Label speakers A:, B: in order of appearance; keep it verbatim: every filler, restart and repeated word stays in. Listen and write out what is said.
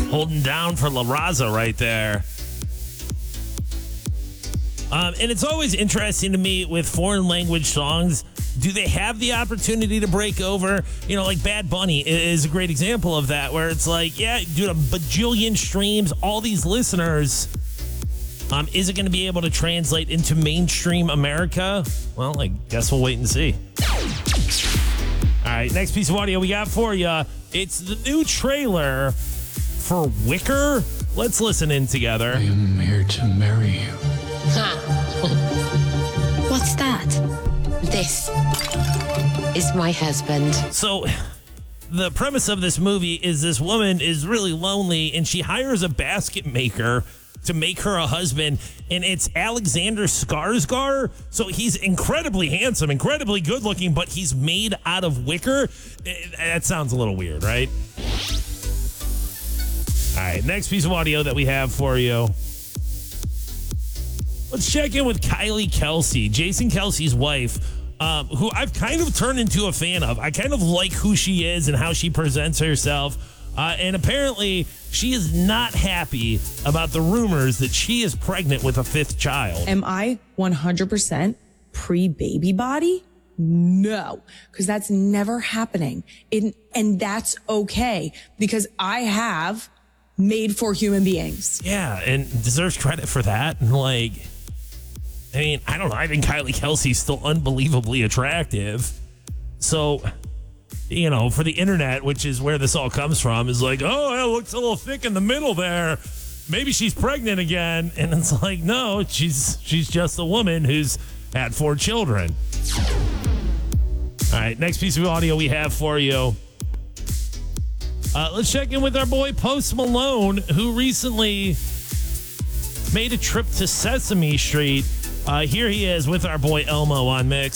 A: Holding down for La Raza right there. Um, and it's always interesting to me with foreign language songs. Do they have the opportunity to break over? You know, like Bad Bunny is a great example of that, where it's like, yeah, dude, a bajillion streams, all these listeners. Um, is it going to be able to translate into mainstream America? Well, I guess we'll wait and see. All right, next piece of audio we got for you. It's the new trailer for Wicker. Let's listen in together.
B: I am here to marry you.
C: What's that? This is my husband.
A: So the premise of this movie is this woman is really lonely and she hires a basket maker to make her a husband, and it's Alexander Skarsgård. So he's incredibly handsome, incredibly good looking, but he's made out of wicker. That sounds a little weird, right? All right, next piece of audio that we have for you. Let's check in with Kylie Kelsey, Jason Kelsey's wife, um, who I've kind of turned into a fan of. I kind of like who she is and how she presents herself. Uh, and apparently, she is not happy about the rumors that she is pregnant with a fifth child.
D: Am I one hundred percent pre-baby body? No, because that's never happening. It, and that's okay, because I have made for human beings.
A: Yeah, and deserves credit for that. And like, I mean, I don't know. I think Kylie Kelsey's still unbelievably attractive. So, you know, for the internet, which is where this all comes from, is like, oh, it looks a little thick in the middle there. Maybe she's pregnant again. And it's like, no, she's she's just a woman who's had four children. All right, next piece of audio we have for you. Uh, let's check in with our boy Post Malone, who recently made a trip to Sesame Street. Uh, here he is with our boy Elmo on Mix.